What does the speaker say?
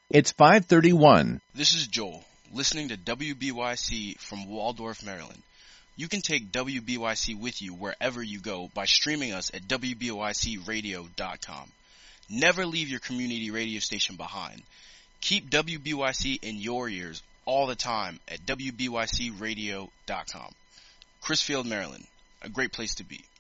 It's 5:31. This is Joel, listening to WBYC from Waldorf, Maryland. You can take WBYC with you wherever you go by streaming us at WBYCradio.com. Never leave your community radio station behind. Keep WBYC in your ears all the time at WBYCradio.com. Chrisfield, Maryland, a great place to be.